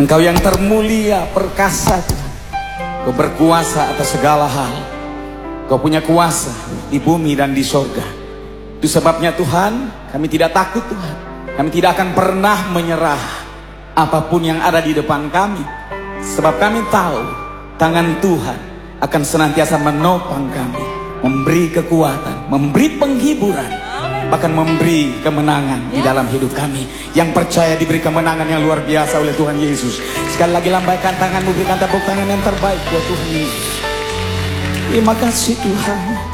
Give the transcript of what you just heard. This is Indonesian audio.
Engkau yang termulia, perkasa Tuhan. Kau berkuasa atas segala hal. Kau punya kuasa di bumi dan di sorga. Itu sebabnya Tuhan, kami tidak takut Tuhan. Kami tidak akan pernah menyerah apapun yang ada di depan kami. Sebab kami tahu tangan Tuhan akan senantiasa menopang kami, memberi kekuatan, memberi penghiburan, bahkan memberi kemenangan di dalam hidup kami. Yang percaya diberi kemenangan yang luar biasa oleh Tuhan Yesus. Sekali lagi lambaikan tanganmu, berikan tepuk tangan yang terbaik buat Tuhan Yesus. Terima kasih Tuhan.